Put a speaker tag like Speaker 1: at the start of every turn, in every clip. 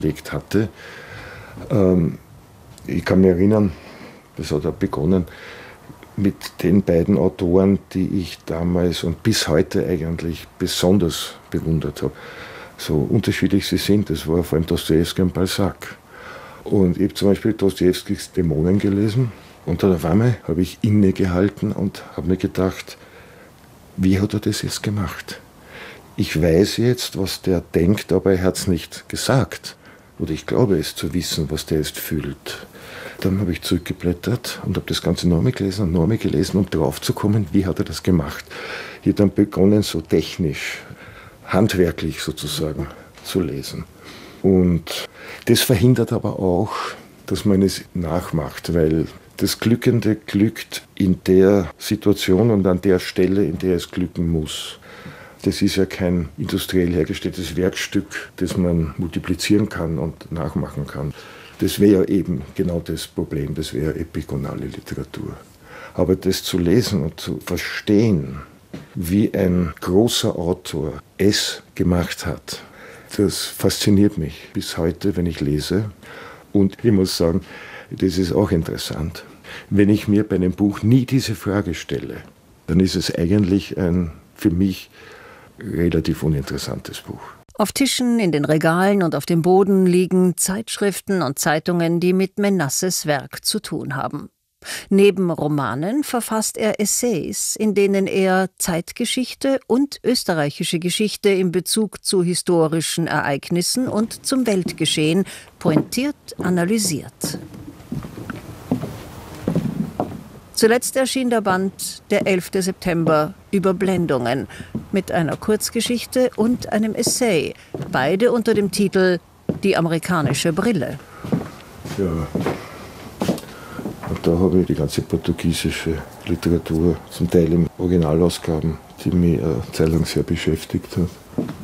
Speaker 1: gelegt hatte. Ich kann mich erinnern, das hat auch begonnen mit den beiden Autoren, die ich damals und bis heute eigentlich besonders bewundert habe. So unterschiedlich sie sind, das war vor allem Dostojewski und Balzac. Und ich habe zum Beispiel Dostojewskis Dämonen gelesen und dann auf einmal habe ich innegehalten und habe mir gedacht, wie hat er das jetzt gemacht? Ich weiß jetzt, was der denkt, aber er hat es nicht gesagt. Oder ich glaube es zu wissen, was der jetzt fühlt. Dann habe ich zurückgeblättert und habe das Ganze nochmal gelesen, um drauf zu kommen, wie hat er das gemacht. Ich habe dann begonnen, so technisch, handwerklich sozusagen zu lesen. Und das verhindert aber auch, dass man es nachmacht, weil das Glückende glückt in der Situation und an der Stelle, in der es glücken muss. Das ist ja kein industriell hergestelltes Werkstück, das man multiplizieren kann und nachmachen kann. Das wäre ja eben genau das Problem, das wäre epigonale Literatur. Aber das zu lesen und zu verstehen, wie ein großer Autor es gemacht hat, das fasziniert mich bis heute, wenn ich lese. Und ich muss sagen, das ist auch interessant. Wenn ich mir bei einem Buch nie diese Frage stelle, dann ist es eigentlich ein für mich relativ uninteressantes Buch.
Speaker 2: Auf Tischen, in den Regalen und auf dem Boden liegen Zeitschriften und Zeitungen, die mit Menasses Werk zu tun haben. Neben Romanen verfasst er Essays, in denen er Zeitgeschichte und österreichische Geschichte in Bezug zu historischen Ereignissen und zum Weltgeschehen pointiert analysiert. Zuletzt erschien der Band Der 11. September, Überblendungen, mit einer Kurzgeschichte und einem Essay, beide unter dem Titel Die amerikanische Brille.
Speaker 1: Ja, und da habe ich die ganze portugiesische Literatur, zum Teil in Originalausgaben, die mich eine Zeit lang sehr beschäftigt hat.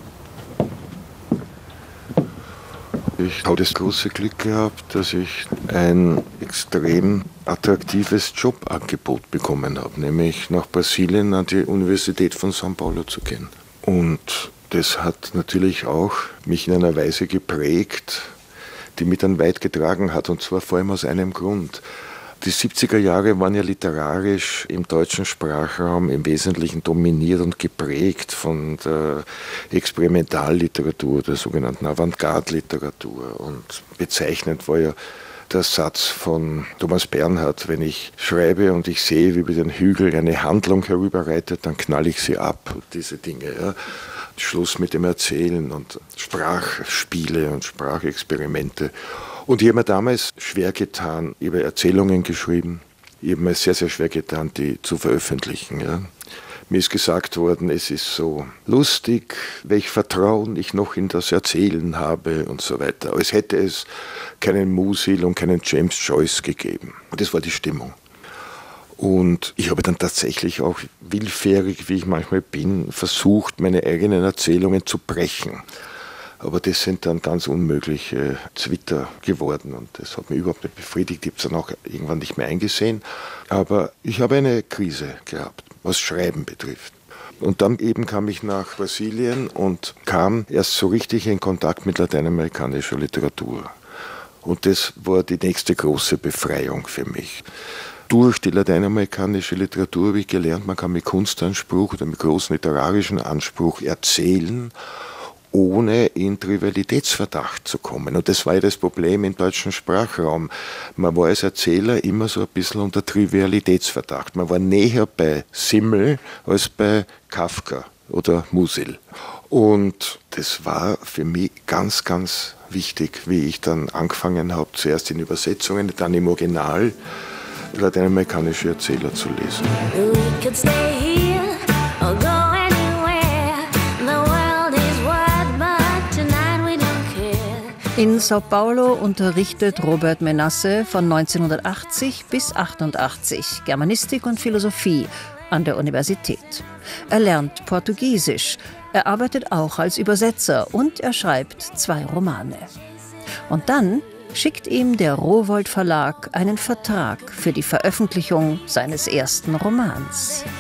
Speaker 1: Ich habe das große Glück gehabt, dass ich ein extrem attraktives Jobangebot bekommen habe, nämlich nach Brasilien an die Universität von São Paulo zu gehen. Und das hat natürlich auch mich in einer Weise geprägt, die mich dann weit getragen hat, und zwar vor allem aus einem Grund. Die 70er Jahre waren ja literarisch im deutschen Sprachraum im Wesentlichen dominiert und geprägt von der Experimentalliteratur, der sogenannten Avantgarde-Literatur. Und bezeichnend war ja der Satz von Thomas Bernhard: Wenn ich schreibe und ich sehe, wie über den Hügel eine Handlung herüberreitet, dann knall ich sie ab. Diese Dinge, ja. Schluss mit dem Erzählen und Sprachspiele und Sprachexperimente. Und ich habe mir damals schwer getan, ich habe Erzählungen geschrieben, ich habe mir sehr, sehr schwer getan, die zu veröffentlichen. Ja. Mir ist gesagt worden, es ist so lustig, welch Vertrauen ich noch in das Erzählen habe und so weiter. Als hätte es keinen Musil und keinen James Joyce gegeben. Und das war die Stimmung. Und ich habe dann tatsächlich auch willfährig, wie ich manchmal bin, versucht, meine eigenen Erzählungen zu brechen. Aber das sind dann ganz unmögliche Zwitter geworden und das hat mich überhaupt nicht befriedigt. Ich habe es dann auch irgendwann nicht mehr eingesehen. Aber ich habe eine Krise gehabt, was Schreiben betrifft. Und dann eben kam ich nach Brasilien und kam erst so richtig in Kontakt mit lateinamerikanischer Literatur. Und das war die nächste große Befreiung für mich. Durch die lateinamerikanische Literatur habe ich gelernt, man kann mit Kunstanspruch oder mit großem literarischen Anspruch erzählen, ohne in Trivialitätsverdacht zu kommen. Und das war ja das Problem im deutschen Sprachraum. Man war als Erzähler immer so ein bisschen unter Trivialitätsverdacht. Man war näher bei Simmel als bei Kafka oder Musil. Und das war für mich ganz, ganz wichtig, wie ich dann angefangen habe, zuerst in Übersetzungen, dann im Original lateinamerikanische Erzähler zu lesen.
Speaker 2: In São Paulo unterrichtet Robert Menasse von 1980 bis 1988 Germanistik und Philosophie an der Universität. Er lernt Portugiesisch, er arbeitet auch als Übersetzer und er schreibt 2 Romane. Und dann schickt ihm der Rowohlt Verlag einen Vertrag für die Veröffentlichung seines ersten Romans.